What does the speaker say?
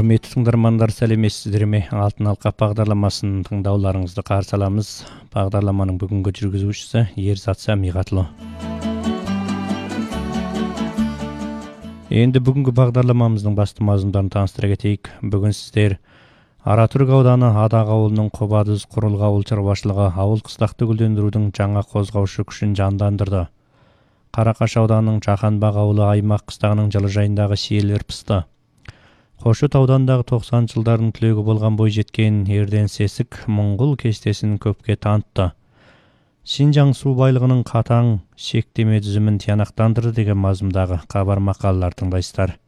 Құрметті тыңдармандар, сәлеметсіздер ме? Алтын алқа бағдарламасын тыңдауларыңызды қарсы аламыз. Бағдарламаның бүгінгі жүргізушісі Ерзат Самиғатлы. Енді бүгінгі бағдарламамыздың басты мазмұндарын таныстыра кетейік. Бүгін сіздер Аратүрік ауданы Адақ ауылының Қобадыз құрылғы ауыл шаруашылығы ауыл қыстақты гүлдендірудің жаңа қозғаушы күшін жандандырды. Қарақаш ауданының Жақанбақ ауылы аймақ қыстағының жылыжайындағы сиелер пысты. Қошут аудандағы 90 жылдардың түлегі болған бойжеткен Ерден Сесік Моңғол кестесін көпке танытты. Шинжаң су байлығының қатаң шектеме түзімін тиянақтандырды деген мазмұндағы хабар мақалалар тыңдайсыздар.